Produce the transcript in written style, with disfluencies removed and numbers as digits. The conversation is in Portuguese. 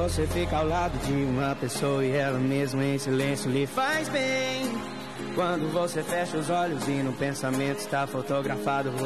você fica ao lado de uma pessoa e ela mesmo em silêncio lhe faz bem. Quando você fecha os olhos e no pensamento está fotografado